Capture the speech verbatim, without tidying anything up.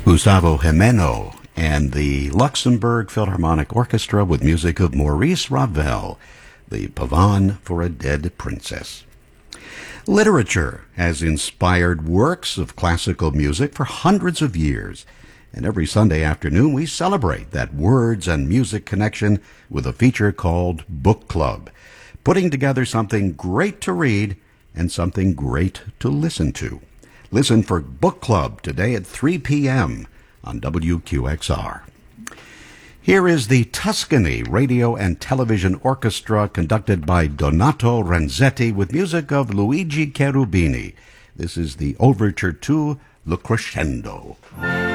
Gustavo Jimeno and the Luxembourg Philharmonic Orchestra with music of Maurice Ravel, the Pavane for a Dead Princess. Literature has inspired works of classical music for hundreds of years, and every Sunday afternoon we celebrate that words and music connection with a feature called Book Club, putting together something great to read and something great to listen to. Listen for Book Club today at three p.m. on W Q X R. Here is the Tuscany Radio and Television Orchestra conducted by Donato Renzetti with music of Luigi Cherubini. This is the overture to Le Crescendo.